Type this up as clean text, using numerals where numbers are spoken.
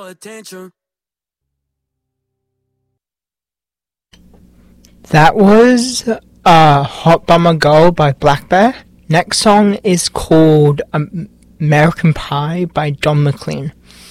attention. That was Hot Bummer Girl by Black Bear. Next song is called American Pie by Don McLean.